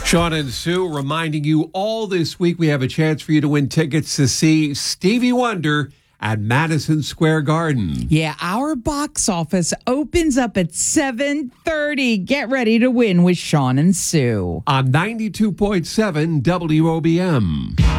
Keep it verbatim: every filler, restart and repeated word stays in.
Sean and Sue reminding you all this week we have a chance for you to win tickets to see Stevie Wonder at Madison Square Garden. Yeah, our box office opens up at seven thirty. Get ready to win with Sean and Sue. On ninety-two point seven W O B M.